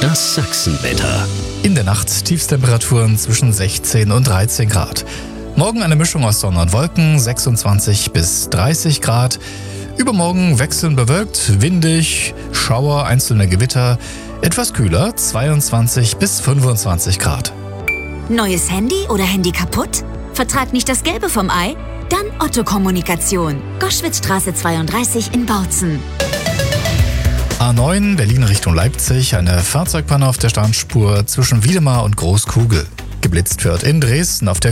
Das Sachsenwetter. In der Nacht Tiefstemperaturen zwischen 16 und 13 Grad. Morgen eine Mischung aus Sonne und Wolken, 26 bis 30 Grad. Übermorgen wechselnd bewölkt, windig, Schauer, einzelne Gewitter. Etwas kühler, 22 bis 25 Grad. Neues Handy oder Handy kaputt? Vertrag nicht das Gelbe vom Ei? Dann Otto Kommunikation. Goschwitzstraße 32 in Bautzen. A9 Berlin Richtung Leipzig, eine Fahrzeugpanne auf der Standspur zwischen Wiedemar und Großkugel. Geblitzt wird in Dresden auf der